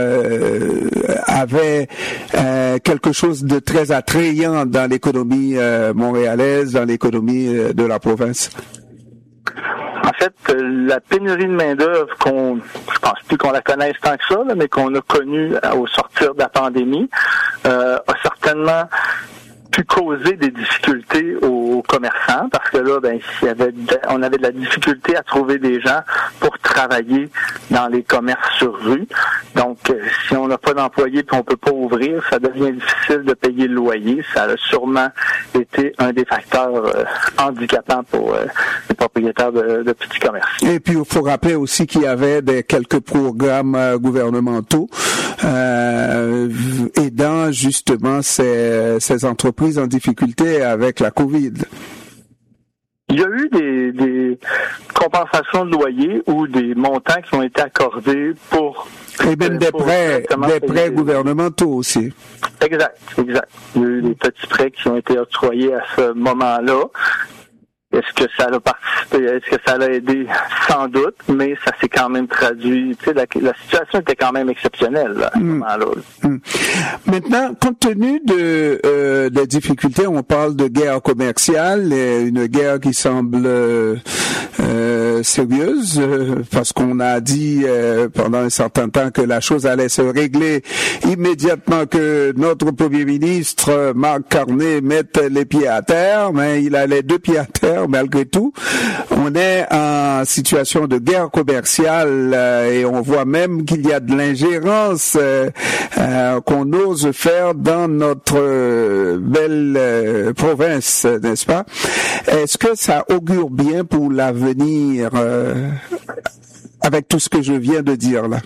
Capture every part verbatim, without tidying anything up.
euh, avait euh, quelque chose de très attrayant dans l'économie euh, montréalaise, dans l'économie euh, de la province? En fait, la pénurie de main-d'œuvre qu'on, je pense plus qu'on la connaisse tant que ça, là, mais qu'on a connue au sortir de la pandémie, euh, a certainement pu causer des difficultés aux commerçants, parce que là, ben, s'il y avait de, on avait de la difficulté à trouver des gens pour travailler dans les commerces sur rue. Donc, euh, si on n'a pas d'employés et qu'on peut pas ouvrir, ça devient difficile de payer le loyer. Ça a sûrement été un des facteurs euh, handicapants pour euh, les propriétaires de, de petits commerces. Et puis, il faut rappeler aussi qu'il y avait des, quelques programmes euh, gouvernementaux euh, aidant justement ces, ces entreprises en difficulté avec la COVID. Il y a eu des, des compensations de loyer ou des montants qui ont été accordés pour... Et même des prêts, des prêts gouvernementaux aussi. Exact, exact. Il y a eu des petits prêts qui ont été octroyés à ce moment-là. Est-ce que ça a participé, est-ce que ça l'a aidé? Sans doute, mais ça s'est quand même traduit. Tu sais, la, la situation était quand même exceptionnelle là, à ce mmh. moment-là. Mmh. Maintenant, compte tenu de euh, des difficultés, on parle de guerre commerciale, une guerre qui semble euh, euh, sérieuse, euh, parce qu'on a dit euh, pendant un certain temps que la chose allait se régler immédiatement que notre Premier ministre, Marc Carney, mette les pieds à terre, mais il a les deux pieds à terre. Malgré tout, on est en situation de guerre commerciale euh, et on voit même qu'il y a de l'ingérence euh, euh, qu'on ose faire dans notre euh, belle euh, province, n'est-ce pas? Est-ce que ça augure bien pour l'avenir euh, avec tout ce que je viens de dire là?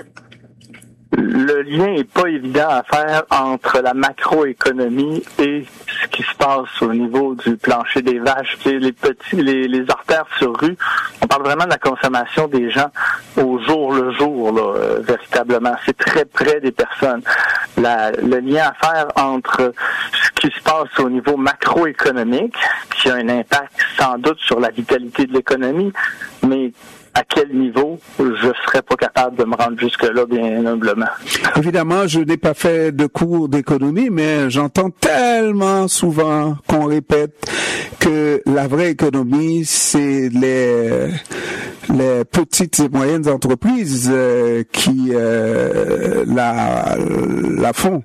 Le lien est pas évident à faire entre la macroéconomie et ce qui se passe au niveau du plancher des vaches. Tu sais, les petits, les, les artères sur rue, on parle vraiment de la consommation des gens au jour le jour, là, euh, véritablement. C'est très près des personnes. La, le lien à faire entre ce qui se passe au niveau macroéconomique, qui a un impact sans doute sur la vitalité de l'économie, mais à quel niveau, je serais pas capable de me rendre jusque-là, bien humblement. Évidemment, je n'ai pas fait de cours d'économie, mais j'entends tellement souvent qu'on répète que la vraie économie, c'est les les petites et moyennes entreprises euh, qui euh, la la font.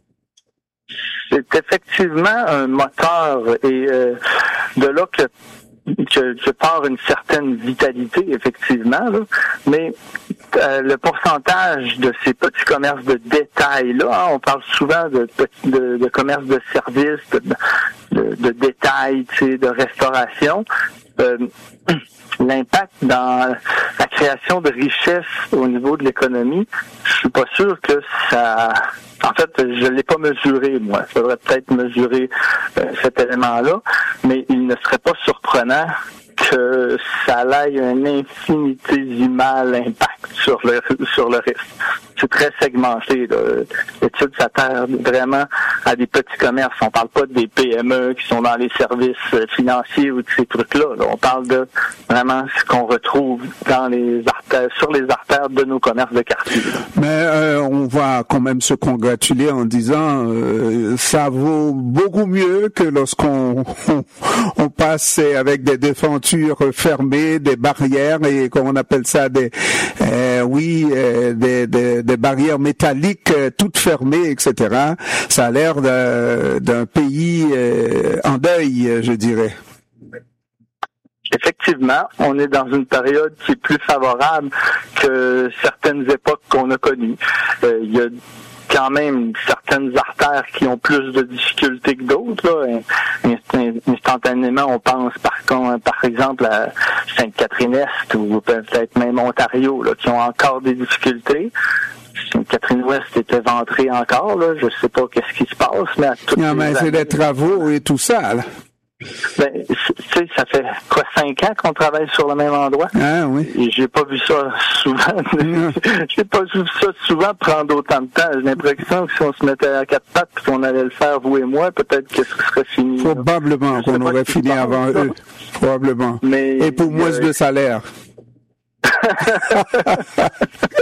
C'est effectivement un moteur et euh, de là que Que, que part une certaine vitalité, effectivement, là. Mais euh, le pourcentage de ces petits commerces de détail-là, hein, on parle souvent de, de, de commerces de services, de, de, de détail, tu sais, de restauration. Euh, l'impact dans la création de richesse au niveau de l'économie, je suis pas sûr que ça... En fait, je l'ai pas mesuré, moi. Il faudrait peut-être mesurer euh, cet élément-là, mais il ne serait pas surprenant que ça ait un infinitésimal impact sur le sur le risque. C'est très segmenté, là. L'étude s'attarde vraiment à des petits commerces. On parle pas des P M E qui sont dans les services financiers ou de ces trucs-là. Là. On parle de vraiment ce qu'on retrouve dans les artères, sur les artères de nos commerces de quartier. Mais euh, on va quand même se congratuler en disant euh, ça vaut beaucoup mieux que lorsqu'on on, on passe avec des défentures fermées, des barrières et comment on appelle ça, des euh, oui, euh, des, des des barrières métalliques euh, toutes fermées, et cetera. Ça a l'air d'un, d'un pays euh, en deuil, je dirais. Effectivement, on est dans une période qui est plus favorable que certaines époques qu'on a connues. Euh, il y a quand même certaines artères qui ont plus de difficultés que d'autres. Là. Instantanément, on pense par contre, par exemple à Sainte-Catherine-Est ou peut-être même Ontario, là, qui ont encore des difficultés. Sainte-Catherine-Ouest est éventrée encore, là. Je sais pas qu'est-ce qui se passe, mais à toutes non, mais c'est années, des travaux et tout ça, là. Ben, tu sais, ça fait quoi, cinq ans qu'on travaille sur le même endroit? Ah oui. Et j'ai pas vu ça souvent. Mmh. j'ai pas vu ça souvent prendre autant de temps. J'ai l'impression que si on se mettait à quatre pattes et qu'on allait le faire, vous et moi, peut-être que ce serait fini. Probablement qu'on aurait fini avant eux. Probablement. Mais, et pour moins euh, de salaire.